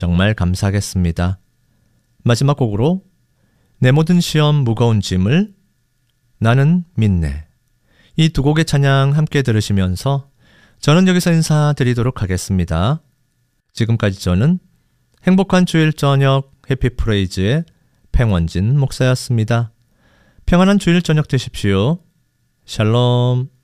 정말 감사하겠습니다. 마지막 곡으로 내 모든 시험 무거운 짐을 나는 믿네. 이 두 곡의 찬양 함께 들으시면서 저는 여기서 인사드리도록 하겠습니다. 지금까지 저는 행복한 주일 저녁 해피프레이즈의 팽원진 목사였습니다. 평안한 주일 저녁 되십시오. 샬롬.